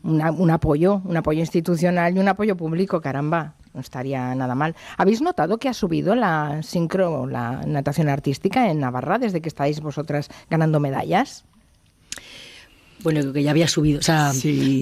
un apoyo institucional y un apoyo público, caramba, no estaría nada mal. ¿Habéis notado que ha subido la natación artística en Navarra desde que estáis vosotras ganando medallas? Bueno, que ya había subido, o sea, sí.